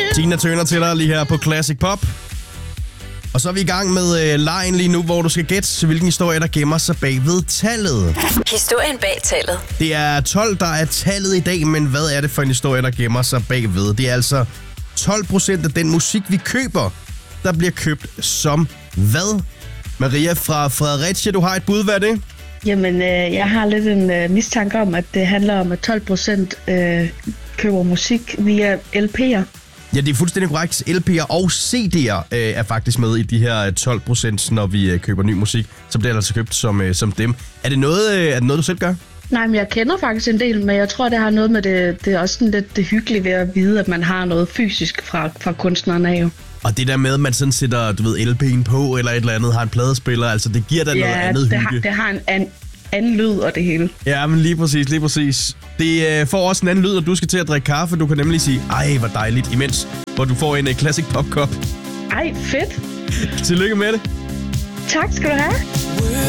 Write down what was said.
Tina Turner til dig lige her på Classic Pop. Og så er vi i gang med lejen lige nu, hvor du skal gætte, hvilken historie, der gemmer sig bag ved tallet. Historien bag tallet. Det er 12, der er tallet i dag, men hvad er det for en historie, der gemmer sig bagved? Det er altså 12% af den musik, vi køber, der bliver købt som hvad? Maria fra Fredericia, du har et bud, hvad er det? Jamen, jeg har lidt en mistanke om, at det handler om, at 12% køber musik via LP'er. Ja, det er fuldstændig korrekt. LP'er og CD'er er faktisk med i de her 12%, når vi køber ny musik, så bliver det altså købt som dem. Er det noget, du selv gør? Nej, men jeg kender faktisk en del, men jeg tror, det har noget med det er også sådan lidt det hyggelige ved at vide, at man har noget fysisk fra kunstneren af jo. Og det der med, at man sådan sætter, LP'en på eller et eller andet, har en pladespiller, altså det giver da noget andet hygge. Det har en anden lyd og det hele. Ja, men lige præcis. Det får også en anden lyd, når du skal til at drikke kaffe. Du kan nemlig sige, ej, hvor dejligt, imens hvor du får en Classic Pop Cup. Ej, fedt. Tillykke med det. Tak skal du have.